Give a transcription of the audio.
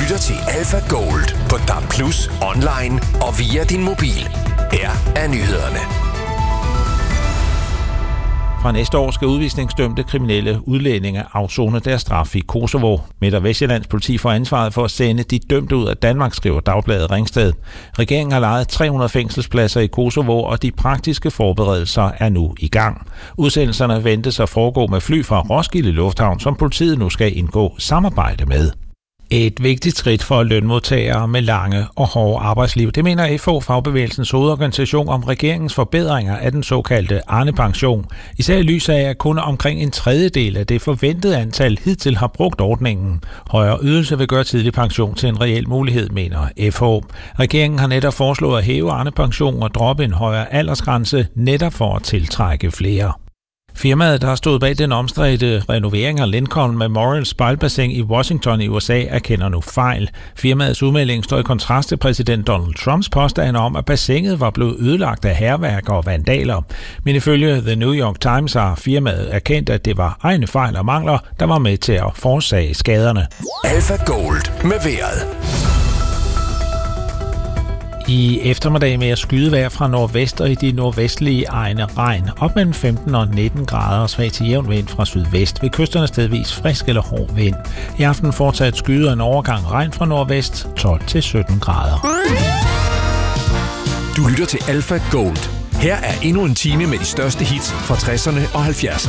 lytter til Alpha Gold på DAB+, online og via din mobil. Her er nyhederne. Fra næste år skal udvisningsdømte kriminelle udlændinge afsone deres straf i Kosovo. Midt- og Vestjyllands politi får ansvaret for at sende de dømte ud af Danmark, skriver Dagbladet Ringsted. Regeringen har lejet 300 fængselspladser i Kosovo, og de praktiske forberedelser er nu i gang. Udsendelserne ventes at foregå med fly fra Roskilde Lufthavn, som politiet nu skal indgå samarbejde med. Et vigtigt skridt for lønmodtagere med lange og hårde arbejdsliv. Det mener FH, fagbevægelsens hovedorganisation, om regeringens forbedringer af den såkaldte Arne-pension. Især i lys af, at kun omkring en tredjedel af det forventede antal hidtil har brugt ordningen. Højere ydelse vil gøre tidlig pension til en reel mulighed, mener FH. Regeringen har netop foreslået at hæve Arne-pension og droppe en højere aldersgrænse, netop for at tiltrække flere. Firmaet, der har stået bag den omstridte renovering af Lincoln Memorial spejlbassin i Washington i USA, erkender nu fejl. Firmaets udmelding står i kontrast til præsident Donald Trumps påstand om, at bassinet var blevet ødelagt af hærværk og vandaler. Men ifølge The New York Times har firmaet erkendt, at det var egne fejl og mangler, der var med til at forårsage skaderne. Alpha Gold med vejret. I eftermiddag med at skyde vejr fra nordvest og i de nordvestlige egne regn. Op mellem 15 og 19 grader og svag til jævn vind fra sydvest. Ved kysterne stedvis frisk eller hård vind. I aften fortsat skyde og en overgang regn fra nordvest 12 til 17 grader. Du lytter til Alpha Gold. Her er endnu en time med de største hits fra 60'erne og 70'erne.